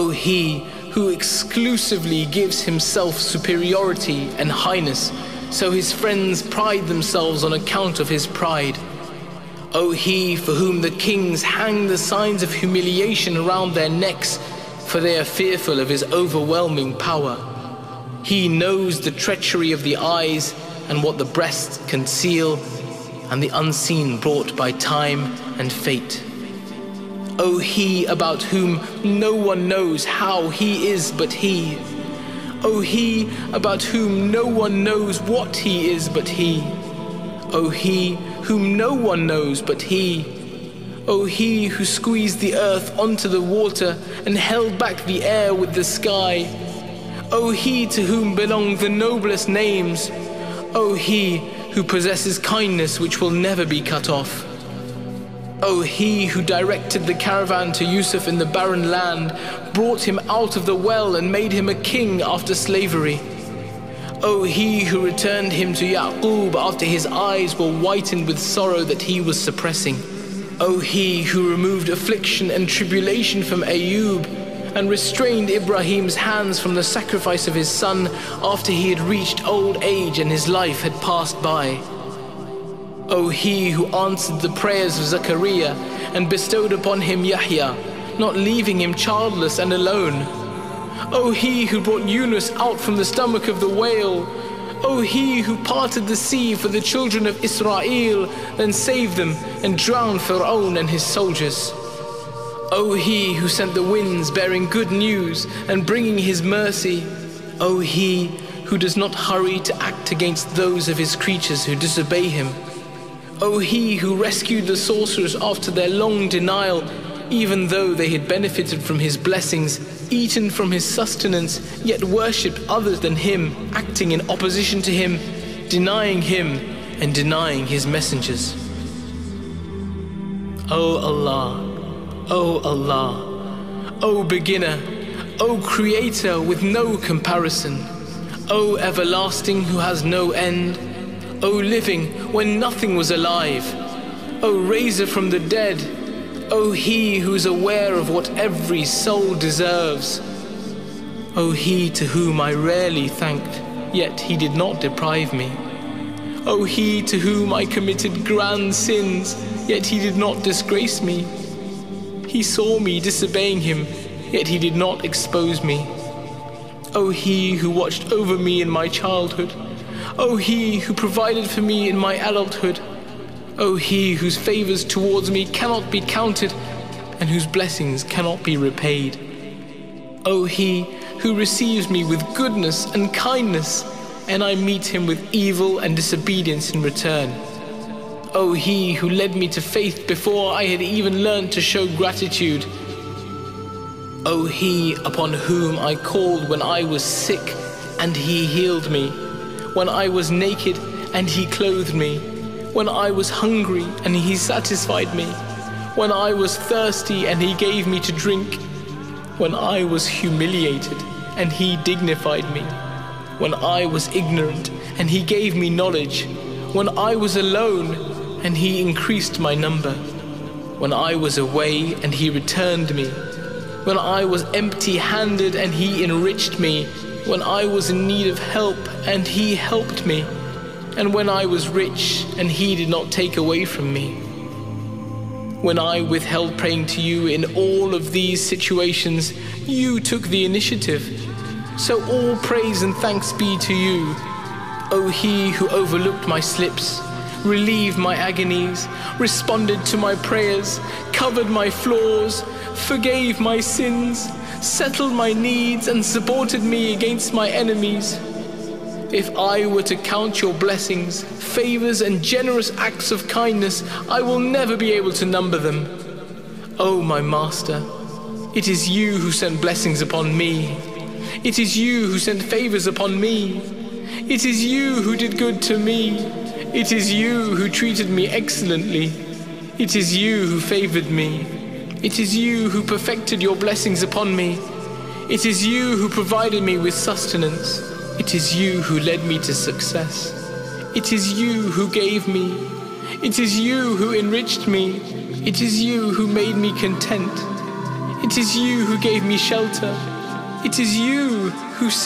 O He who exclusively gives himself superiority and highness, so his friends pride themselves on account of his pride. O He for whom the kings hang the signs of humiliation around their necks, for they are fearful of his overwhelming power. He knows the treachery of the eyes and what the breasts conceal, and the unseen brought by time and fate. O He about whom no one knows how He is but He. O He about whom no one knows what He is but He. O He whom no one knows but He. O He who squeezed the earth onto the water and held back the air with the sky. O He to whom belong the noblest names. O He who possesses kindness which will never be cut off. O He who directed the caravan to Yusuf in the barren land, brought him out of the well and made him a king after slavery. O He who returned him to Ya'qub after his eyes were whitened with sorrow that he was suppressing. O He who removed affliction and tribulation from Ayub and restrained Ibrahim's hands from the sacrifice of his son after he had reached old age and his life had passed by. O He who answered the prayers of Zachariah and bestowed upon him Yahya, not leaving him childless and alone. O He who brought Yunus out from the stomach of the whale. O He who parted the sea for the children of Israel, then saved them and drowned Pharaoh and his soldiers. O He who sent the winds bearing good news and bringing his mercy. O He who does not hurry to act against those of his creatures who disobey him. O He who rescued the sorcerers after their long denial, even though they had benefited from his blessings, eaten from his sustenance, yet worshipped others than him, acting in opposition to him, denying him and denying his messengers. O Allah, O Allah, O beginner, O creator with no comparison, O everlasting who has no end, O living when nothing was alive, O raiser from the dead, O He who is aware of what every soul deserves, O He to whom I rarely thanked, yet He did not deprive me, O He to whom I committed grand sins, yet He did not disgrace me, He saw me disobeying Him, yet He did not expose me, O He who watched over me in my childhood, O He who provided for me in my adulthood, O He whose favors towards me cannot be counted and whose blessings cannot be repaid. O He who receives me with goodness and kindness, and I meet him with evil and disobedience in return. O He who led me to faith before I had even learned to show gratitude. O He upon whom I called when I was sick and He healed me, when I was naked and He clothed me, when I was hungry and He satisfied me, when I was thirsty and He gave me to drink, when I was humiliated and He dignified me, when I was ignorant and He gave me knowledge, when I was alone and He increased my number, when I was away and He returned me, when I was empty-handed and He enriched me, when I was in need of help and He helped me, and when I was rich and He did not take away from me. When I withheld praying to You in all of these situations, You took the initiative. So all praise and thanks be to You, O He who overlooked my slips, relieved my agonies, responded to my prayers, covered my flaws, forgave my sins, settled my needs and supported me against my enemies. If I were to count Your blessings, favors and generous acts of kindness, I will never be able to number them. O my Master, it is You who sent blessings upon me. It is You who sent favors upon me. It is You who did good to me. It is You who treated me excellently. It is You who favored me. It is You who perfected Your blessings upon me. It is You who provided me with sustenance. It is You who led me to success. It is You who gave me. It is You who enriched me. It is You who made me content. It is you who gave me shelter. It is you who